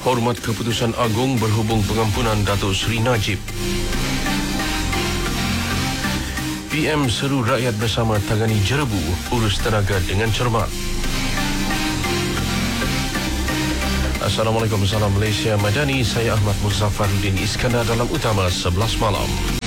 hormat keputusan agung berhubung pengampunan Datuk Seri Najib. PM seru rakyat bersama tangani jerebu, urus tenaga dengan cermat. Assalamualaikum, salam Malaysia Madani. Saya Ahmad Muzaffaruddin Iskandar dalam Utama 11 malam.